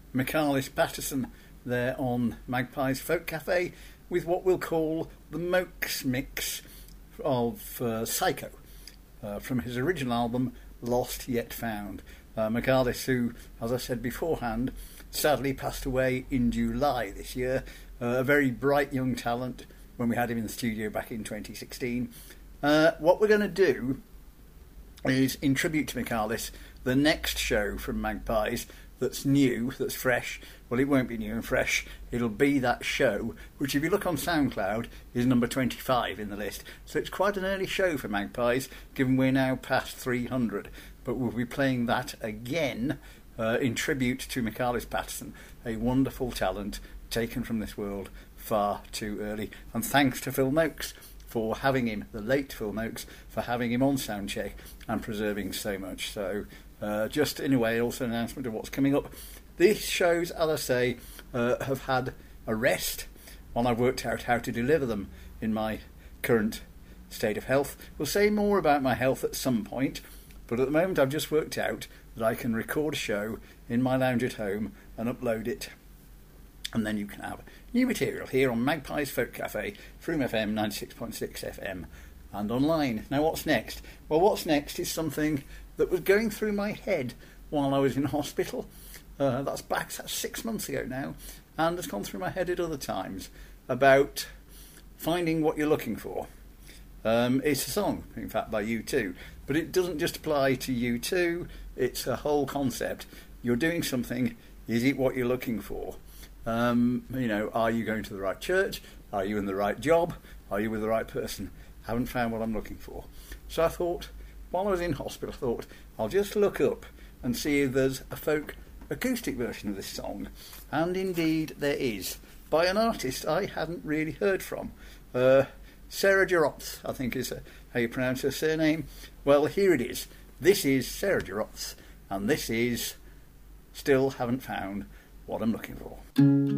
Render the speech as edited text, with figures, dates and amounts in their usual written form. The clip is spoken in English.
Michaelis Patterson there on Magpie's Folk Cafe with what we'll call the Mokes mix of Psycho from his original album Lost Yet Found. Michaelis, who, as I said beforehand, sadly passed away in July this year, a very bright young talent when we had him in the studio back in 2016. What we're going to do is, in tribute to Michaelis, the next show from Magpies that's new, that's fresh. Well, it won't be new and fresh. It'll be that show, which if you look on SoundCloud is number 25 in the list. So it's quite an early show for Magpies, given we're now past 300. But we'll be playing that again in tribute to Michaelis Patterson, a wonderful talent taken from this world far too early. And thanks to Phil Mokes for having him, the late Phil Mokes, for having him on Soundcheck and preserving so much. So just in a way, also an announcement of what's coming up. These shows, as I say, have had a rest while I've worked out how to deliver them in my current state of health. We'll say more about my health at some point, but at the moment I've just worked out that I can record a show in my lounge at home and upload it, and then you can have new material here on Magpie's Folk Cafe, Froome FM 96.6 FM, and online. Now what's next? Well, what's next is something that was going through my head while I was in hospital. That's 6 months ago now, and it's gone through my head at other times about finding what you're looking for. It's a song, in fact, by U2, but it doesn't just apply to U2, it's a whole concept. You're doing something, is it what you're looking for? Are you going to the right church? Are you in the right job? Are you with the right person? Haven't found what I'm looking for. So I thought, while I was in hospital, I thought, I'll just look up and see if there's a folk acoustic version of this song. And indeed there is, by an artist I hadn't really heard from. Sarah Jarosz, I think is how you pronounce her surname. Well, here it is. This is Sarah Jarosz, and this is Still Haven't Found What I'm Looking For.